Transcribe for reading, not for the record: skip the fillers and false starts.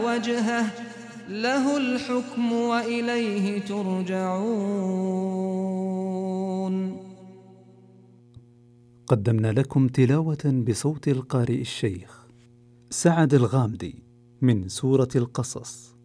وجهه له الحكم وإليه ترجعون. قدمنا لكم تلاوة بصوت القارئ الشيخ سعد الغامدي من سورة القصص.